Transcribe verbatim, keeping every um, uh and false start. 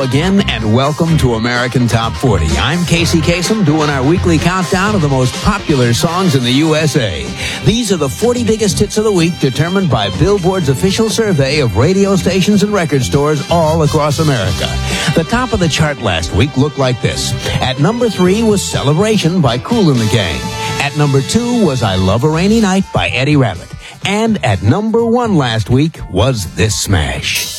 Hello again, and welcome to American Top forty. I'm Casey Kasem, doing our weekly countdown of the most popular songs in the U S A. These are the forty biggest hits of the week, determined by Billboard's official survey of radio stations and record stores all across America. The top of the chart last week looked like this. At number three was Celebration by Kool and the Gang. At number two was I Love a Rainy Night by Eddie Rabbitt. And at number one last week was this smash.